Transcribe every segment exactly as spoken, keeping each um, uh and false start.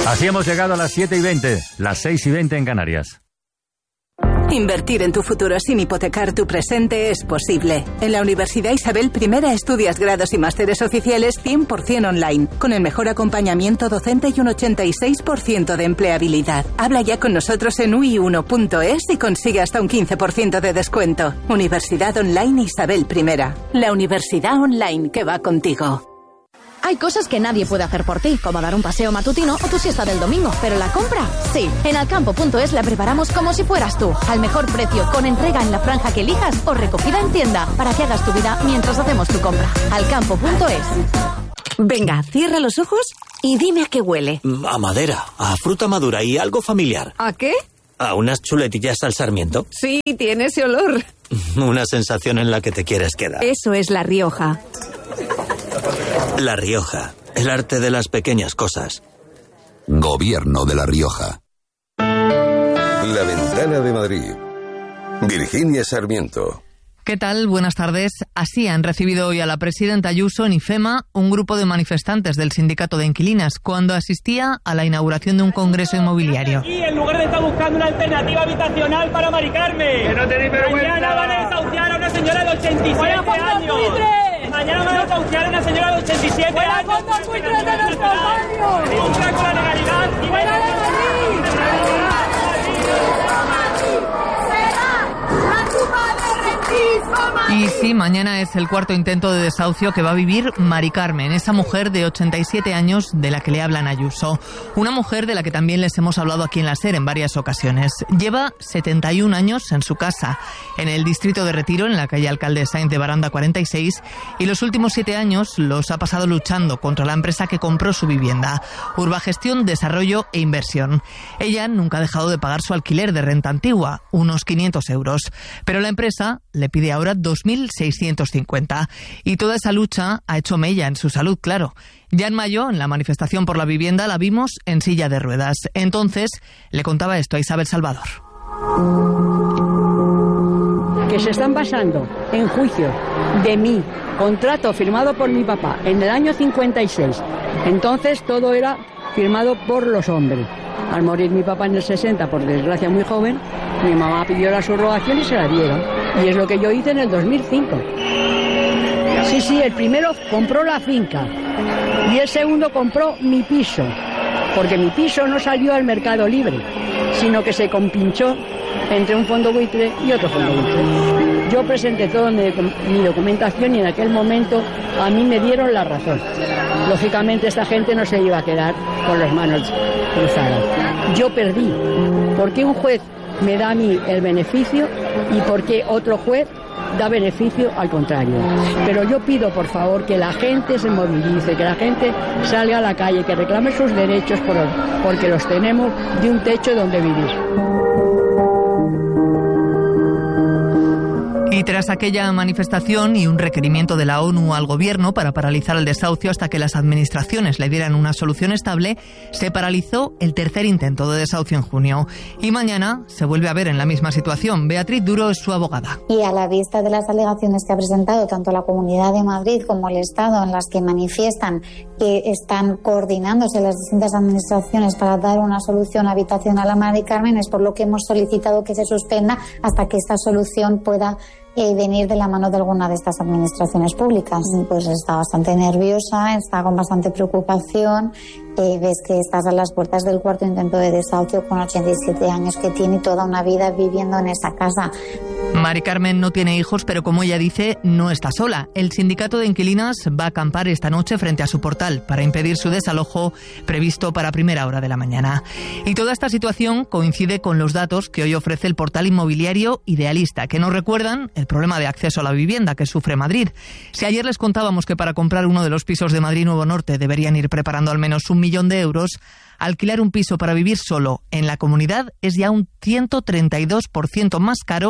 Así hemos llegado a las siete y veinte, las seis y veinte en Canarias. Invertir en tu futuro sin hipotecar tu presente es posible. En la Universidad Isabel I estudias grados y másteres oficiales cien por ciento online, con el mejor acompañamiento docente y un ochenta y seis por ciento de empleabilidad. Habla ya con nosotros en u i uno punto es y consigue hasta un quince por ciento de descuento. Universidad Online Isabel I. La universidad online que va contigo. Hay cosas que nadie puede hacer por ti, como dar un paseo matutino o tu siesta del domingo, pero la compra, sí. En alcampo punto es la preparamos como si fueras tú, al mejor precio, con entrega en la franja que elijas o recogida en tienda, para que hagas tu vida mientras hacemos tu compra. alcampo punto es. Venga, cierra los ojos y dime a qué huele. A madera, a fruta madura y algo familiar. ¿A qué? ¿A unas chuletillas al sarmiento? Sí, tiene ese olor. Una sensación en la que te quieres quedar. Eso es La Rioja. La Rioja, el arte de las pequeñas cosas. Gobierno de La Rioja. La Ventana de Madrid. Virginia Sarmiento. ¿Qué tal? Buenas tardes. Así han recibido hoy a la presidenta Ayuso en IFEMA un grupo de manifestantes del sindicato de inquilinas cuando asistía a la inauguración de un congreso inmobiliario. Y en lugar de estar buscando una alternativa habitacional para Mari Carmen. Que no tenéis vergüenza. Mañana van a desahuciar a una señora de ochenta y siete años. Mañana van a desahuciar a una señora de ochenta y siete años. Contra con la legalidad. Y ¡fuera de Madrid! Y sí, mañana es el cuarto intento de desahucio que va a vivir Mari Carmen, esa mujer de ochenta y siete años de la que le hablan Ayuso. Una mujer de la que también les hemos hablado aquí en la SER en varias ocasiones. Lleva setenta y un años en su casa, en el distrito de Retiro, en la calle Alcalde Sainz de Baranda cuarenta y seis, y los últimos siete años los ha pasado luchando contra la empresa que compró su vivienda, Urbagestión, Desarrollo e Inversión. Ella nunca ha dejado de pagar su alquiler de renta antigua, unos quinientos euros, pero la empresa le pide ahora dos mil seiscientos cincuenta. Y toda esa lucha ha hecho mella en su salud, claro. Ya en mayo, en la manifestación por la vivienda, la vimos en silla de ruedas. Entonces, le contaba esto a Isabel Salvador. Que se están basando en juicio de mi contrato firmado por mi papá en el año cincuenta y seis. Entonces, todo era firmado por los hombres. Al morir mi papá en el sesenta, por desgracia muy joven, mi mamá pidió la subrogación y se la dieron. Y es lo que yo hice en el dos mil cinco. Sí, sí, el primero compró la finca y el segundo compró mi piso, porque mi piso no salió al mercado libre, sino que se compinchó entre un fondo buitre y otro fondo buitre. Yo presenté toda mi, mi documentación y en aquel momento a mí me dieron la razón. Lógicamente esta gente no se iba a quedar con las manos cruzadas. Yo perdí. ¿Por qué un juez me da a mí el beneficio y por qué otro juez da beneficio al contrario? Pero yo pido, por favor, que la gente se movilice, que la gente salga a la calle, que reclame sus derechos por, porque los tenemos de un techo donde vivir. Y tras aquella manifestación y un requerimiento de la ONU al gobierno para paralizar el desahucio hasta que las administraciones le dieran una solución estable, se paralizó el tercer intento de desahucio en junio. Y mañana se vuelve a ver en la misma situación. Beatriz Duro es su abogada. Y a la vista de las alegaciones que ha presentado tanto la Comunidad de Madrid como el Estado, en las que manifiestan que están coordinándose las distintas administraciones para dar una solución habitacional a Mari Carmen, es por lo que hemos solicitado que se suspenda hasta que esta solución pueda Eh, venir de la mano de alguna de estas administraciones públicas. Pues está bastante nerviosa, está con bastante preocupación. Eh, ves que estás a las puertas del cuarto intento de desahucio con ochenta y siete años, que tiene toda una vida viviendo en esa casa. Mari Carmen no tiene hijos, pero como ella dice, no está sola. El sindicato de inquilinas va a acampar esta noche frente a su portal para impedir su desalojo previsto para primera hora de la mañana. Y toda esta situación coincide con los datos que hoy ofrece el portal inmobiliario Idealista, que nos recuerdan el problema de acceso a la vivienda que sufre Madrid. Si ayer les contábamos que para comprar uno de los pisos de Madrid Nuevo Norte deberían ir preparando al menos un millón de euros, alquilar un piso para vivir solo en la comunidad es ya un ciento treinta y dos por ciento más caro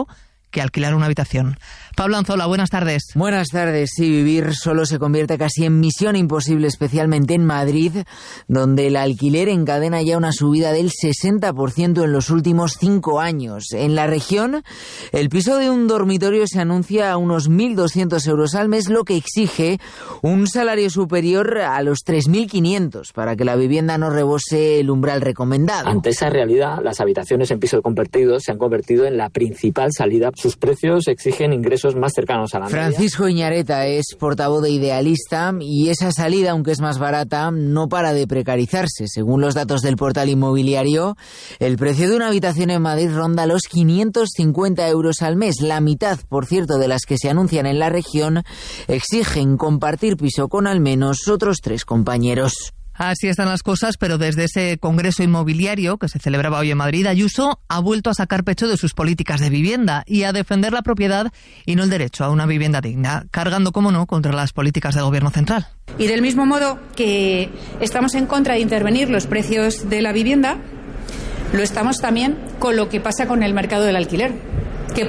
que alquilar una habitación. Pablo Anzola, buenas tardes. Buenas tardes. Sí, vivir solo se convierte casi en misión imposible, especialmente en Madrid, donde el alquiler encadena ya una subida del sesenta por ciento en los últimos cinco años. En la región, el piso de un dormitorio se anuncia a unos mil doscientos euros al mes, lo que exige un salario superior a los tres mil quinientos para que la vivienda no rebose el umbral recomendado. Ante esa realidad, las habitaciones en pisos compartidos se han convertido en la principal salida. Sus precios exigen ingresos más cercanos a la media. Francisco Iñareta es portavoz de Idealista y esa salida, aunque es más barata, no para de precarizarse. Según los datos del portal inmobiliario, el precio de una habitación en Madrid ronda los quinientos cincuenta euros al mes. La mitad, por cierto, de las que se anuncian en la región exigen compartir piso con al menos otros tres compañeros. Así están las cosas, pero desde ese congreso inmobiliario que se celebraba hoy en Madrid, Ayuso ha vuelto a sacar pecho de sus políticas de vivienda y a defender la propiedad y no el derecho a una vivienda digna, cargando, como no, contra las políticas del Gobierno central. Y del mismo modo que estamos en contra de intervenir los precios de la vivienda, lo estamos también con lo que pasa con el mercado del alquiler.